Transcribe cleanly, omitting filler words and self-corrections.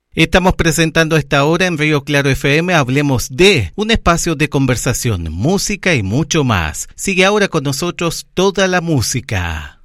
Estamos presentando a esta hora en Río Claro FM Hablemos de, un espacio de conversación, música y mucho más. Sigue ahora con nosotros toda la música.